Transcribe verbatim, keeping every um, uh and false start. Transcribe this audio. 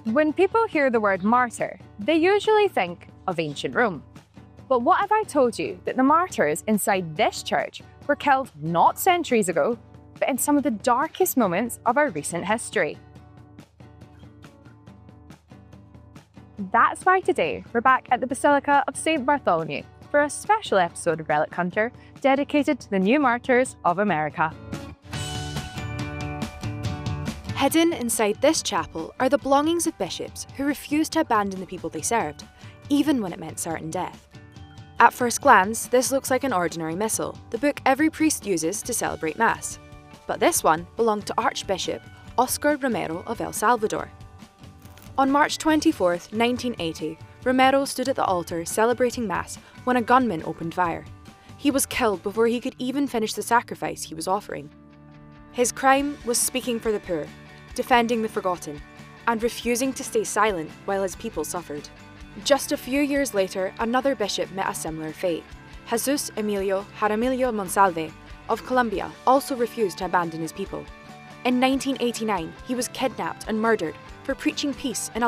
When people hear the word martyr, they usually think of ancient Rome. But what if I told you that the martyrs inside this church were killed not centuries ago, but in some of the darkest moments of our recent history? That's why today we're back at the Basilica of Saint Bartholomew for a special episode of Relic Hunter dedicated to the new martyrs of America. Hidden inside this chapel are the belongings of bishops who refused to abandon the people they served, even when it meant certain death. At first glance, this looks like an ordinary missal, the book every priest uses to celebrate Mass. But this one belonged to Archbishop Oscar Romero of El Salvador. On March twenty-fourth, nineteen eighty, Romero stood at the altar celebrating Mass when a gunman opened fire. He was killed before he could even finish the sacrifice he was offering. His crime was speaking for the poor, defending the forgotten, and refusing to stay silent while his people suffered. Just a few years later, another bishop met a similar fate. Jesus Emilio Jaramillo Monsalve of Colombia also refused to abandon his people. In nineteen eighty-nine, he was kidnapped and murdered for preaching peace in